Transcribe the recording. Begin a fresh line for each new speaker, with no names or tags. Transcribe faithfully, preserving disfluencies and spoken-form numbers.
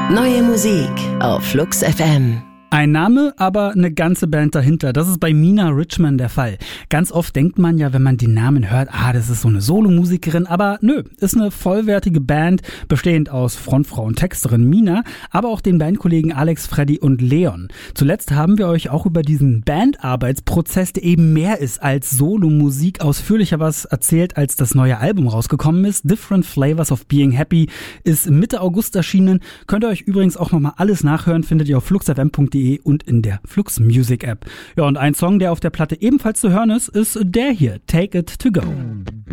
Neue Musik auf Flux F M.
Ein Name, aber eine ganze Band dahinter. Das ist bei Mina Richman der Fall. Ganz oft denkt man ja, wenn man den Namen hört, ah, das ist so eine Solomusikerin. Aber nö, ist eine vollwertige Band, bestehend aus Frontfrau und Texterin Mina, aber auch den Bandkollegen Alex, Freddy und Leon. Zuletzt haben wir euch auch über diesen Bandarbeitsprozess, der eben mehr ist als Solomusik, ausführlicher was erzählt, als das neue Album rausgekommen ist. Different Flavors of Being Happy ist Mitte August erschienen. Könnt ihr euch übrigens auch nochmal alles nachhören, findet ihr auf fluxfm punkt de und in der Flux Music App. Ja, und ein Song, der auf der Platte ebenfalls zu hören ist, ist der hier, Take It To Go.